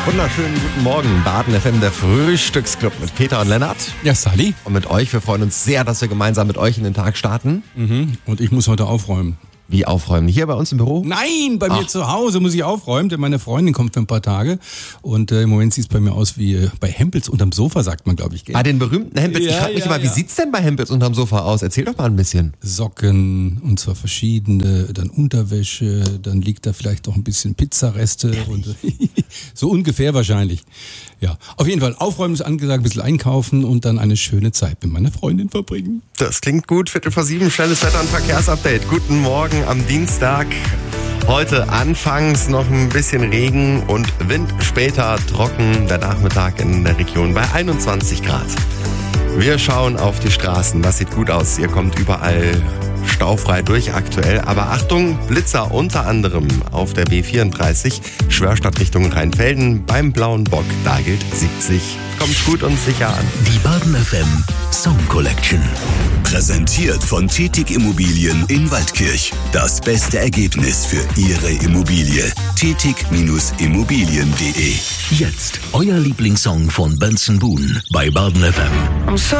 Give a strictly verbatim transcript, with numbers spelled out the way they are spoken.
Wunderschönen guten Morgen, Baden F M, der Frühstücksclub mit Peter und Lennart. Ja, Sally. Und mit euch, wir freuen uns sehr, dass wir gemeinsam mit euch in den Tag starten. Mhm. Und ich muss heute aufräumen. Wie aufräumen? Hier bei uns im Büro? Nein, bei Ach. mir zu Hause muss ich aufräumen, denn meine Freundin kommt für ein paar Tage. Und äh, im Moment sieht es bei mir aus wie äh, bei Hempels unterm Sofa, sagt man, glaube ich. Gell? Bei den berühmten Hempels. Ja, ich frage mich ja, immer, wie ja. sieht's denn bei Hempels unterm Sofa aus? Erzähl doch mal ein bisschen. Socken, und zwar verschiedene, dann Unterwäsche, dann liegt da vielleicht noch ein bisschen Pizzareste. Und, so ungefähr wahrscheinlich. Ja, auf jeden Fall aufräumen ist angesagt, ein bisschen einkaufen und dann eine schöne Zeit mit meiner Freundin verbringen. Das klingt gut. Viertel vor sieben, schnelles Wetter- und Verkehrsupdate. Guten Morgen am Dienstag. Heute anfangs noch ein bisschen Regen und Wind, später trocken. Der Nachmittag in der Region bei einundzwanzig Grad. Wir schauen auf die Straßen. Das sieht gut aus. Ihr kommt überall staufrei durch aktuell. Aber Achtung, Blitzer unter anderem auf der B vierunddreißig, Schwörstadt Richtung Rheinfelden. Beim Blauen Bock, da gilt siebzig. Kommt gut und sicher an. Die Baden F M Song Collection. Präsentiert von Tätig Immobilien in Waldkirch. Das beste Ergebnis für Ihre Immobilie. tätig Immobilien punkt de. Jetzt euer Lieblingssong von Benson Boone bei Baden F M.